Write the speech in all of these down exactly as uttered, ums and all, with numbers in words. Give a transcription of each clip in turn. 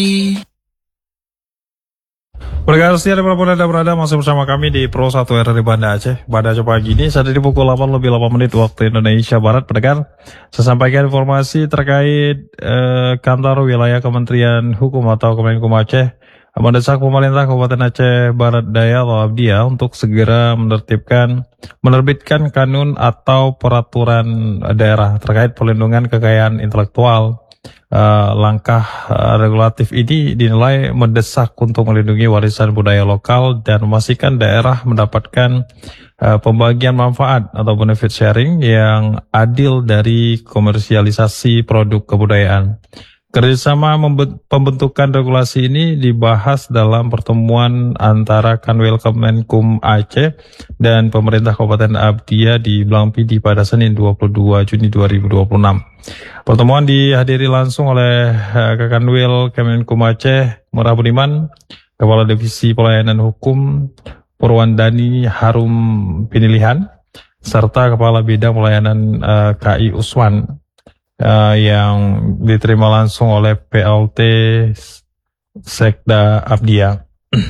Berkat setia dimanapun Anda berada, masih bersama kami di Pro satu R R I Banda Aceh. Pada coba gini, saat ini pukul delapan lebih delapan menit waktu Indonesia Barat. Pendengar, saya sampaikan informasi terkait eh, kantor wilayah Kementerian Hukum atau Kemenkum Aceh mendesak pemerintah Kabupaten Aceh Barat Daya atau Abdia untuk segera menertibkan, menerbitkan kanun atau peraturan daerah terkait pelindungan kekayaan intelektual. Uh, langkah uh, regulatif ini dinilai mendesak untuk melindungi warisan budaya lokal dan memastikan daerah mendapatkan uh, pembagian manfaat atau benefit sharing yang adil dari komersialisasi produk kebudayaan. Kerjasama pembentukan regulasi ini dibahas dalam pertemuan antara Kanwil Kemenkum Aceh dan pemerintah Kabupaten Abdia di Blangpidi pada Senin dua puluh dua Juni dua ribu dua puluh enam. Pertemuan dihadiri langsung oleh uh, Kanwil Kemenkum Aceh Murah Budiman, Kepala Divisi Pelayanan Hukum Purwandani Harum Pinilihan, serta Kepala Bidang Pelayanan uh, K I Usman. Uh, yang diterima langsung oleh P L T Sekda Abdia.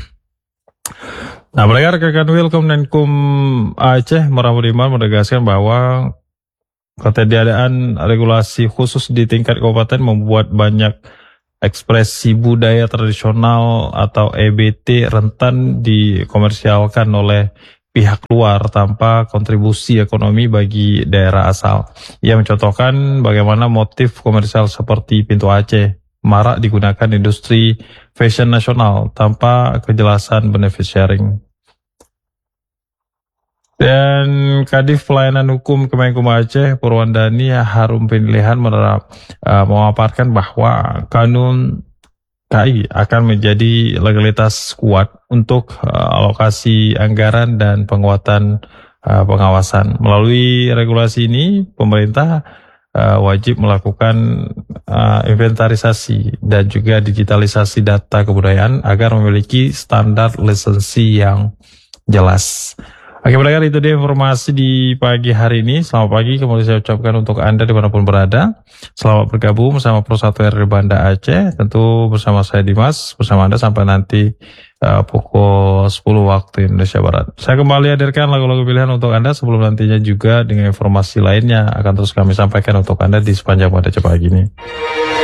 Nah, mereka Kanwil Kemenkum Aceh Murah Budiman menegaskan bahwa ketiadaan regulasi khusus di tingkat kabupaten membuat banyak ekspresi budaya tradisional atau E B T rentan dikomersialkan oleh pihak luar tanpa kontribusi ekonomi bagi daerah asal. Ia mencontohkan bagaimana motif komersial seperti Pintu Aceh marak digunakan industri fashion nasional tanpa kejelasan benefit sharing. Dan Kadif Pelayanan Hukum Kemenkum Aceh Purwandani Harum Pinilihan menerap, uh, memaparkan bahwa kanun K I akan menjadi legalitas kuat untuk uh, alokasi anggaran dan penguatan uh, pengawasan. Melalui regulasi ini, pemerintah uh, wajib melakukan uh, inventarisasi dan juga digitalisasi data kebudayaan agar memiliki standar lisensi yang jelas. Oke, pendengar, itu dia informasi di pagi hari ini. Selamat pagi, kembali saya ucapkan untuk Anda dimanapun berada. Selamat bergabung bersama Pro satu R R I Banda Aceh. Tentu bersama saya Dimas, bersama Anda sampai nanti uh, pukul sepuluh waktu Indonesia Barat. Saya kembali hadirkan lagu-lagu pilihan untuk Anda sebelum nantinya juga dengan informasi lainnya akan terus kami sampaikan untuk Anda di sepanjang pada pagi ini.